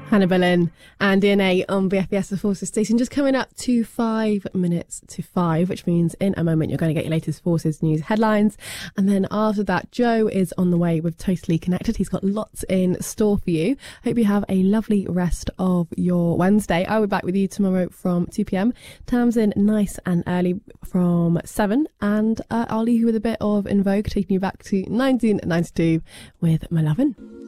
Hannah Boleyn and DNA on BFBS, the Forces station, just coming up to 5 minutes to 5, which means in a moment you're going to get your latest Forces news headlines. And then after that, Joe is on the way with Totally Connected. He's got lots in store for you. Hope you have a lovely rest of your Wednesday. I'll be back with you tomorrow from 2 p.m. Tamsin nice and early from 7. And I'll leave you with a bit of In Vogue, taking you back to 1992 with My Lovin'.